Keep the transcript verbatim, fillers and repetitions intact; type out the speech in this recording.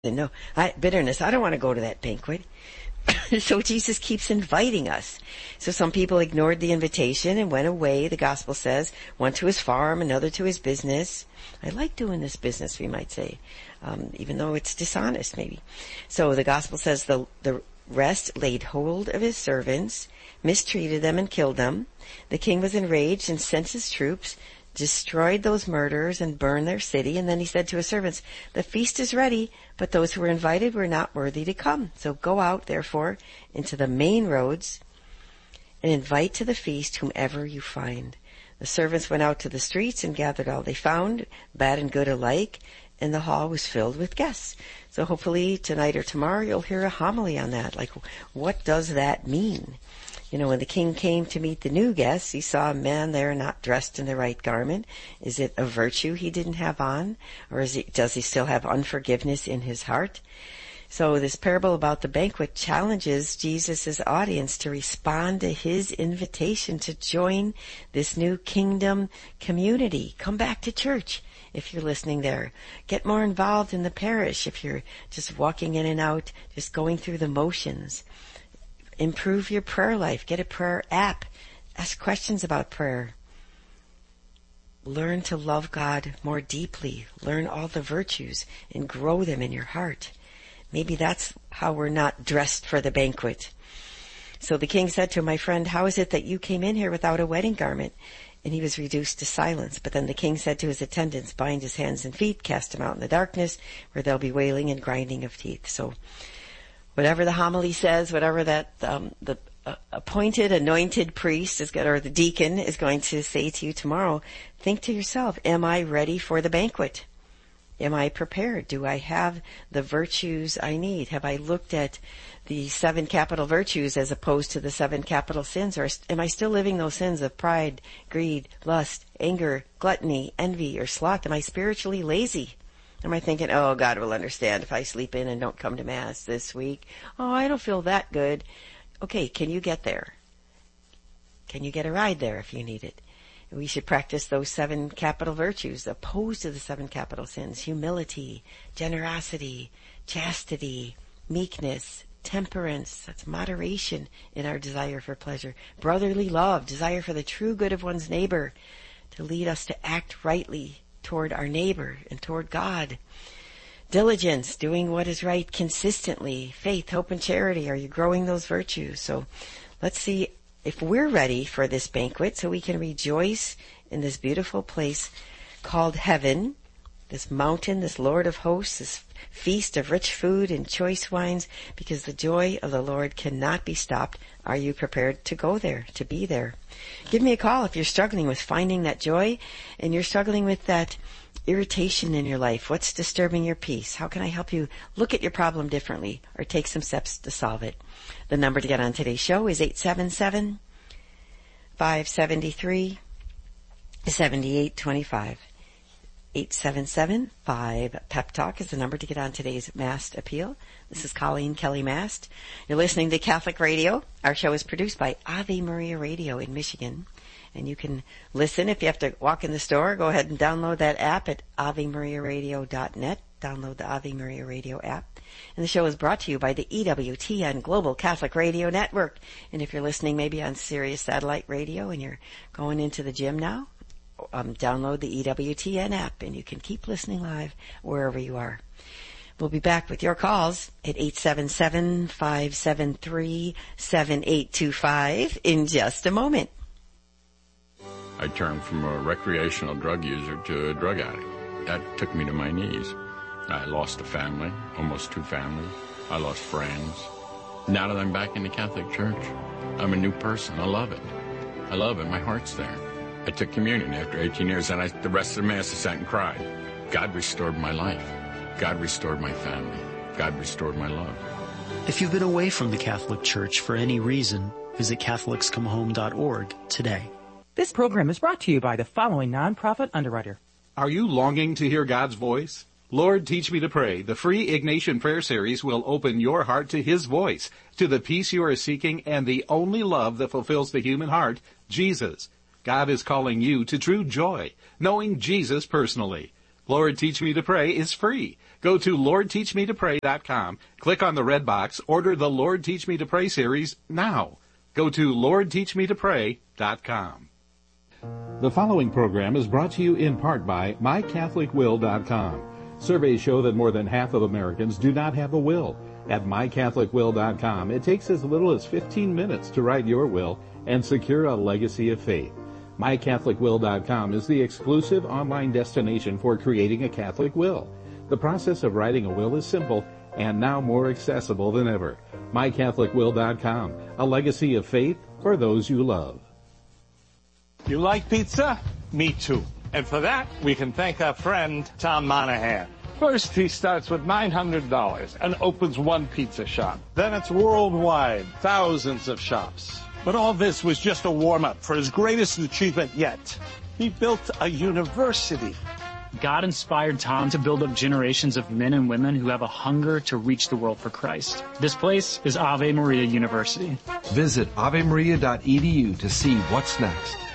no, I, bitterness. I don't want to go to that banquet. So Jesus keeps inviting us. So some people ignored the invitation and went away, the gospel says, one to his farm, another to his business. I like doing this business, we might say, um, even though it's dishonest maybe. So the gospel says the, the rest laid hold of his servants, mistreated them and killed them. The king was enraged and sent his troops, destroyed those murderers and burned their city. And then he said to his servants, the feast is ready, but those who were invited were not worthy to come. So go out, therefore, into the main roads and invite to the feast whomever you find. The servants went out to the streets and gathered all they found, bad and good alike, and the hall was filled with guests. So hopefully tonight or tomorrow you'll hear a homily on that. Like, what does that mean? You know, when the king came to meet the new guests, he saw a man there not dressed in the right garment. Is it a virtue he didn't have on? Or is he, does he still have unforgiveness in his heart? So this parable about the banquet challenges Jesus' audience to respond to his invitation to join this new kingdom community. Come back to church if you're listening there. Get more involved in the parish if you're just walking in and out, just going through the motions. Improve your prayer life. Get a prayer app. Ask questions about prayer. Learn to love God more deeply. Learn all the virtues and grow them in your heart. Maybe that's how we're not dressed for the banquet. So the king said to him, my friend, how is it that you came in here without a wedding garment? And he was reduced to silence. But then the king said to his attendants, bind his hands and feet, cast him out in the darkness, where there'll be wailing and grinding of teeth. So whatever the homily says, whatever that um, the uh, appointed, anointed priest is going, or the deacon is going to say to you tomorrow, think to yourself, am I ready for the banquet? Am I prepared? Do I have the virtues I need? Have I looked at the seven capital virtues as opposed to the seven capital sins? Or am I still living those sins of pride, greed, lust, anger, gluttony, envy, or sloth? Am I spiritually lazy? Am I thinking, oh, God will understand if I sleep in and don't come to Mass this week? Oh, I don't feel that good. Okay, can you get there? Can you get a ride there if you need it? We should practice those seven capital virtues opposed to the seven capital sins. Humility, generosity, chastity, meekness, temperance. That's moderation in our desire for pleasure. Brotherly love, desire for the true good of one's neighbor, to lead us to act rightly toward our neighbor and toward God. Diligence, doing what is right consistently. Faith, hope, and charity. Are you growing those virtues? So let's see if we're ready for this banquet so we can rejoice in this beautiful place called heaven, this mountain, this Lord of hosts, this feast of rich food and choice wines, because the joy of the Lord cannot be stopped. Are you prepared to go there, to be there? Give me a call if you're struggling with finding that joy and you're struggling with that irritation in your life. What's disturbing your peace? How can I help you look at your problem differently or take some steps to solve it? The number to get on today's show is eight seven seven, five seven three, seven eight two five. eight seven seven, five, P E P Talk is the number to get on today's Mast Appeal. This is Colleen Kelly Mast. You're listening to Catholic Radio. Our show is produced by Ave Maria Radio in Michigan. And you can listen if you have to walk in the store. Go ahead and download that app at ave maria radio dot net. Download the Ave Maria Radio app. And the show is brought to you by the E W T N Global Catholic Radio Network. And if you're listening maybe on Sirius Satellite Radio and you're going into the gym now, um, download the E W T N app and you can keep listening live wherever you are. We'll be back with your calls at eight seven seven, five seven three, seven eight two five in just a moment. I turned from a recreational drug user to a drug addict. That took me to my knees. I lost a family, almost two families. I lost friends. Now that I'm back in the Catholic Church, I'm a new person. I love it. I love it. My heart's there. I took communion after eighteen years, and I, the rest of the Mass I sat and cried. God restored my life. God restored my family. God restored my love. If you've been away from the Catholic Church for any reason, visit Catholics Come Home dot org today. This program is brought to you by the following nonprofit underwriter. Are you longing to hear God's voice? Lord, Teach Me to Pray. The free Ignatian Prayer Series will open your heart to His voice, to the peace you are seeking, and the only love that fulfills the human heart, Jesus. God is calling you to true joy, knowing Jesus personally. Lord Teach Me to Pray is free. Go to lord teach me to pray dot com, click on the red box, order the Lord Teach Me to Pray series now. Go to lord teach me to pray dot com. The following program is brought to you in part by my catholic will dot com. Surveys show that more than half of Americans do not have a will. At my catholic will dot com, it takes as little as fifteen minutes to write your will and secure a legacy of faith. my catholic will dot com is the exclusive online destination for creating a Catholic will. The process of writing a will is simple and now more accessible than ever. my catholic will dot com, a legacy of faith for those you love. You like pizza? Me too. And for that, we can thank our friend Tom Monahan. First, he starts with nine hundred dollars and opens one pizza shop. Then it's worldwide, thousands of shops. But all this was just a warm-up for his greatest achievement yet. He built a university. God inspired Tom to build up generations of men and women who have a hunger to reach the world for Christ. This place is Ave Maria University. Visit ave maria dot e d u to see what's next.